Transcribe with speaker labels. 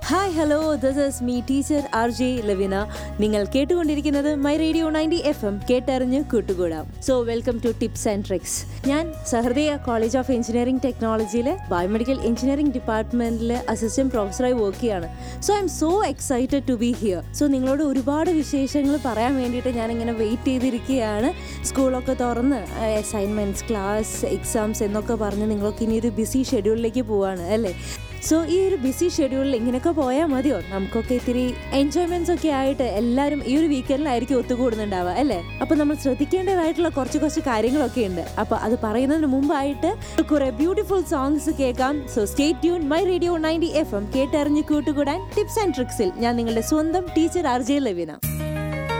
Speaker 1: Hi hello, this is me teacher RJ Lavina. നിങ്ങൾ കേട്ടുകൊണ്ടിരിക്കുന്നത് my radio 90 FM, കേട്ടറിഞ്ഞ് കൂട്ടുകൂടാം. So welcome to tips and tricks. ഞാൻ സഹൃദയ college of engineering ടെക്നോളജിയിലെ biomedical engineering ഡിപ്പാർട്ട്മെന്റിൽ assistant പ്രൊഫസറായി work ചെയ്യാണ്. So I M so excited to B here. So നിങ്ങളോട് ഒരുപാട് വിശേഷങ്ങൾ പറയാൻ വേണ്ടിയിട്ട് ഞാനിങ്ങനെ വെയിറ്റ് ചെയ്തിരിക്കുകയാണ്. സ്കൂളൊക്കെ തുറന്ന് അസൈൻമെൻറ്റ്സ്, ക്ലാസ്, എക്സാംസ് എന്നൊക്കെ പറഞ്ഞ് നിങ്ങളൊക്കെ ഇനി ഒരു ബിസി ഷെഡ്യൂളിലേക്ക് പോവാണ് അല്ലേ? സോ ഈ ഒരു ബിസി ഷെഡ്യൂളിൽ ഇങ്ങനെയൊക്കെ പോയാൽ മതിയോ? നമുക്കൊക്കെ ഇത്തിരി എൻജോയ്മെൻറ്റ്സ് ഒക്കെ ആയിട്ട് എല്ലാവരും ഈ ഒരു വീക്കെൻഡിലായിരിക്കും ഒത്തുകൂടുന്നുണ്ടാവുക അല്ലേ? അപ്പോൾ നമ്മൾ ശ്രദ്ധിക്കേണ്ടതായിട്ടുള്ള കുറച്ച് കാര്യങ്ങളൊക്കെ ഉണ്ട്. അപ്പോൾ അത് പറയുന്നതിന് മുമ്പായിട്ട് കുറേ ബ്യൂട്ടിഫുൾ സോങ്സ് കേൾക്കാം. So stay tune my radio 90 FM, കേട്ടറിഞ്ഞ് കൂട്ടുകൂടാൻ ടിപ്സ് ആൻഡ് ട്രിക്സിൽ. ഞാൻ നിങ്ങളുടെ സ്വന്തം ടീച്ചർ RJ ലവിന.